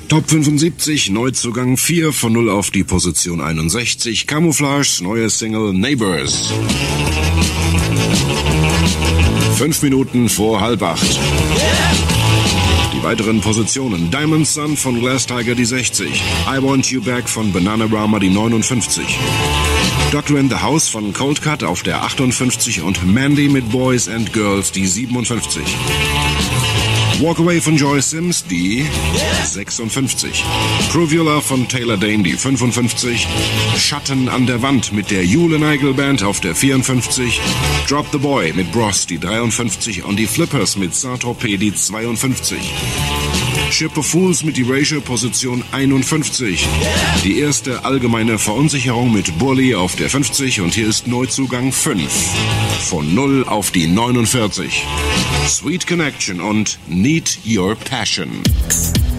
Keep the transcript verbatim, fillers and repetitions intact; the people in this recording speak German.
Top fünfundsiebzig, Neuzugang vier von null auf die Position einundsechzig. Camouflages neue Single Neighbors. Fünf Minuten vor halb acht. Die weiteren Positionen: Diamond Sun von Glass Tiger die sechzig. I Want You Back von Bananarama die neunundfünfzig. Doctor in the House von Cold Cut auf der achtundfünfzig und Mandy mit Boys and Girls die siebenundfünfzig. Walk Away von Joy Sims die sechsundfünfzig. Prove Your Love von Taylor Dane die fünfundfünfzig. Schatten an der Wand mit der Jule Nigel Band auf der vierundfünfzig. Drop the Boy mit Bros die dreiundfünfzig und die Flippers mit Saint-Tropez die zweiundfünfzig. Ship of Fools mit Erasure Position einundfünfzig. Die erste allgemeine Verunsicherung mit Burley auf der fünfzig und hier ist Neuzugang fünf. Von null auf die neunundvierzig. Sweet Connection und Need Your Passion.